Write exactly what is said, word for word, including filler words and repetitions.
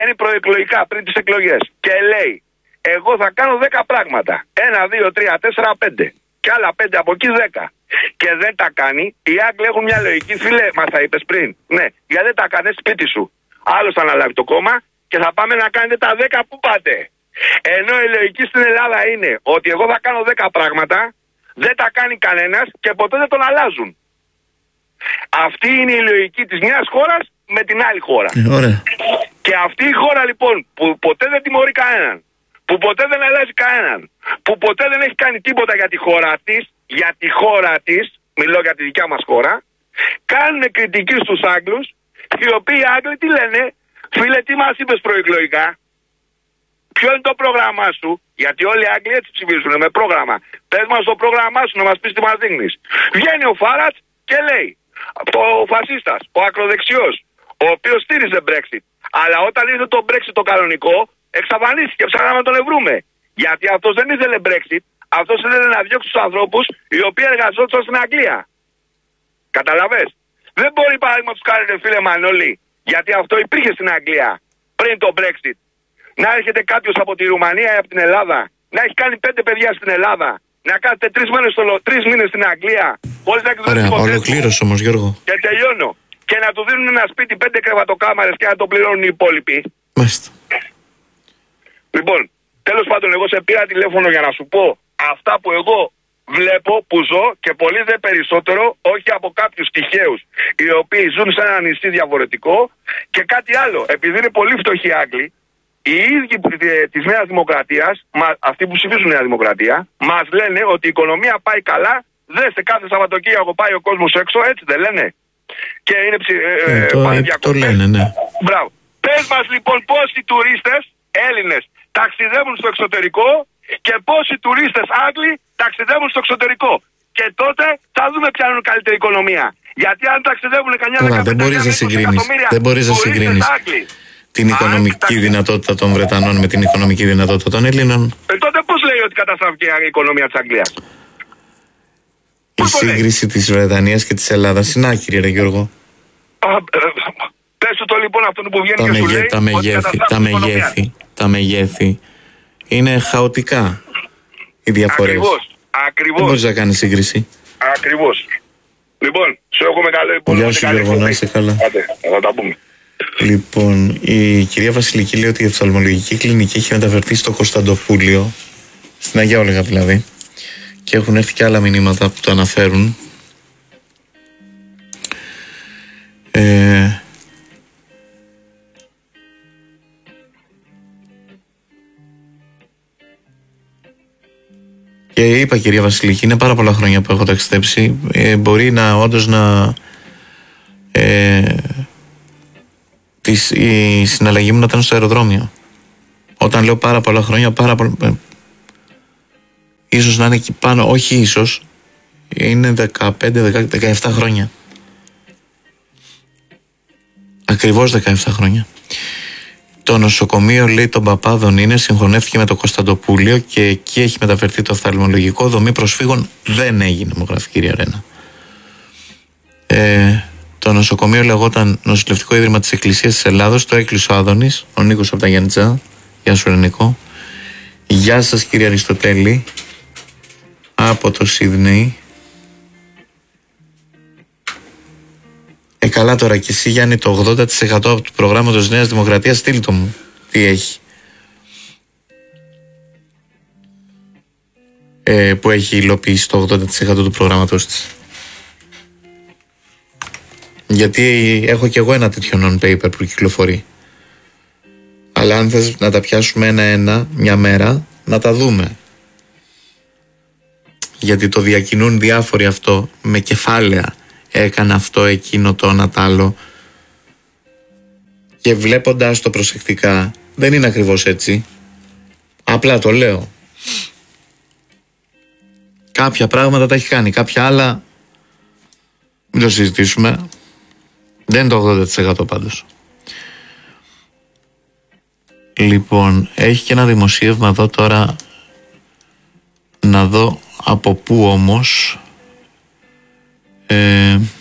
είναι προεκλογικά πριν τις εκλογές και λέει, εγώ θα κάνω δέκα πράγματα. Ένα, δύο, τρία, τέσσερα, πέντε. Και άλλα πέντε από εκεί δέκα. Και δεν τα κάνει. Οι Άγγλοι έχουν μια λογική, φίλε, μας τα είπες πριν. Ναι, γιατί δεν τα κάνεις σπίτι σου. Άλλος θα αναλάβει το κόμμα και θα πάμε να κάνετε τα δέκα που πάτε. Ενώ η λογική στην Ελλάδα είναι ότι εγώ θα κάνω δέκα πράγματα, δεν τα κάνει κανένας και ποτέ δεν τον αλλάζουν. Αυτή είναι η λογική της μιας χώρας με την άλλη χώρα. Ε, ωραία. Και αυτή η χώρα λοιπόν που ποτέ δεν τιμωρεί κανέναν, που ποτέ δεν αλλάζει κανέναν, που ποτέ δεν έχει κάνει τίποτα για τη χώρα της, για τη χώρα της, μιλώ για τη δικιά μας χώρα, κάνουν κριτική στους Άγγλους, οι οποίοι οι Άγγλοι τι λένε, φίλε, τι μας είπες προεκλογικά, ποιο είναι το πρόγραμμά σου, γιατί όλοι οι Άγγλοι έτσι ψηφίζουν με πρόγραμμα. Πες μας το πρόγραμμά σου να μας πεις τι μας δείχνεις. Βγαίνει ο Φάρατς και λέει, ο φασίστας, ο ακροδεξιός, ο οποίος στήριζε Brexit. Αλλά όταν ήρθε το Brexit το κανονικό, εξαφανίστηκε, ψάχναμε να τον βρούμε. Γιατί αυτός δεν ήθελε Brexit, αυτός ήθελε να διώξει τους ανθρώπους οι οποίοι εργαζόντουσαν στην Αγγλία. Καταλαβες. Δεν μπορεί παραδείγματος χάρη, φίλε Μανώλη, γιατί αυτό υπήρχε στην Αγγλία πριν το Brexit. Να έρχεται κάποιος από τη Ρουμανία ή από την Ελλάδα, να έχει κάνει πέντε παιδιά στην Ελλάδα, να κάθεται τρεις μήνες, στο, τρεις μήνες στην Αγγλία, χωρίς να εκδηλώσει τίποτα. Ωραία, ολοκλήρωσε όμως, Γιώργο. Και τελειώνω. Και να του δίνουν ένα σπίτι πέντε κρεβατοκάμαρες και να το πληρώνουν οι υπόλοιποι. Μάλιστα. Λοιπόν, τέλος πάντων, εγώ σε πήρα τηλέφωνο για να σου πω αυτά που εγώ βλέπω, που ζω και πολύ δε περισσότερο, όχι από κάποιους τυχαίους οι οποίοι ζουν σε ένα νησί διαφορετικό. Και κάτι άλλο, επειδή είναι πολύ φτωχοί οι Άγγλοι, οι ίδιοι της Νέας Δημοκρατίας, αυτοί που ψηφίζουν Νέα Δημοκρατία, μας λένε ότι η οικονομία πάει καλά. Δέστε, κάθε Σαββατοκύριακο πάει ο κόσμος έξω, έτσι δεν λένε? Και είναι ψη... ε, ε, το, ε, το λένε, ναι. Μπράβο. Πες μας λοιπόν πόσοι τουρίστες Έλληνες ταξιδεύουν στο εξωτερικό και πόσοι τουρίστες Άγγλοι ταξιδεύουν στο εξωτερικό. Και τότε θα δούμε ποια είναι η καλύτερη οικονομία. Γιατί αν ταξιδεύουν κανένα δεκαπέντε δεν μπορείς να συγκρίνεις. Δεν μπορείς να συγκρίνεις την οικονομική Α, δυνατότητα των Βρετανών με την οικονομική δυνατότητα των Ελλήνων. Ε, τότε πώς λέει ότι καταστράφηκε η οικονομία της Αγγλίας? Η σύγκριση της Βρετανίας και της Ελλάδας είναι άκυρη, ρε Γιώργο. Πες το λοιπόν αυτόν που βγαίνει τα και μεγέ, σου λέει τα μεγέθη, τα μεγέθη, τα μεγέθη είναι χαοτικά οι διαφορές. Ακριβώς, ακριβώς. Δεν μπορείς να κάνεις σύγκριση. Ακριβώς. Λοιπόν, σου έχουμε καλό υπόλοιπο. Γεια σου Γιώργο, να είσαι καλά. Άντε, θα τα πούμε. Λοιπόν, η κυρία Βασιλική λέει ότι η οφθαλμολογική κλινική έχει μεταφερθεί στο Κωνσταντοπούλιο, στην Αγία Όλγα δηλαδή, και έχουν έρθει και άλλα μηνύματα που το αναφέρουν. Ε, και είπα, κυρία Βασιλική, είναι πάρα πολλά χρόνια που έχω ταξιδέψει. Ε, μπορεί να όντως να ε, της, η συναλλαγή μου να ήταν στο αεροδρόμιο. Όταν λέω πάρα πολλά χρόνια, πάρα πολλά, ε, ίσως να είναι εκεί πάνω, όχι ίσως, είναι δεκαπέντε δεκαεπτά χρόνια. Ακριβώς δεκαεπτά χρόνια. Το νοσοκομείο, λέει, των Παπάδων είναι, συγχωνεύτηκε με το Κωνσταντοπούλιο και εκεί έχει μεταφερθεί το οφθαλμολογικό. Δομή προσφύγων δεν έγινε, μου γράφει η κυρία Ρένα. Ε, το νοσοκομείο λεγόταν Νοσηλευτικό Ίδρυμα της Εκκλησίας της Ελλάδος. Το έκλεισε ο Άδωνης, ο Νίκος από τα Γιάννητσά. Γεια σου, Ρενικό. Γεια σας, κύριε Αριστοτέλη, από το Σίδνεϊ. Ε, καλά τώρα, και εσύ, Γιάννη, το ογδόντα τοις εκατό του προγράμματος Νέας Δημοκρατίας, στείλ' το μου. Τι έχει. Ε, που έχει υλοποιήσει το ογδόντα τοις εκατό του προγράμματος της. Γιατί έχω κι εγώ ένα τέτοιο non-paper που κυκλοφορεί. Αλλά αν θες να τα πιάσουμε ένα-ένα μια μέρα, να τα δούμε. Γιατί το διακινούν διάφοροι αυτό με κεφάλαια. Έκανε αυτό, εκείνο, το ένα, τ' άλλο. Και βλέποντας το προσεκτικά, δεν είναι ακριβώς έτσι. Απλά το λέω. Κάποια πράγματα τα έχει κάνει, κάποια άλλα μην το συζητήσουμε. Δεν είναι το ογδόντα τοις εκατό πάντως. Λοιπόν, έχει και ένα δημοσίευμα εδώ τώρα, να δω από πού όμως. Ε,